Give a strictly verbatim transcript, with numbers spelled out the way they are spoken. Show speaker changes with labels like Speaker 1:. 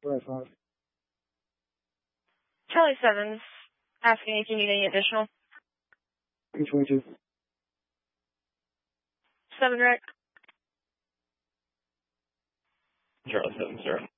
Speaker 1: Right, five.
Speaker 2: Charlie seven's asking if you need any additional.
Speaker 1: three twenty-two.
Speaker 2: seven, Rick.
Speaker 3: Charlie seven, sir.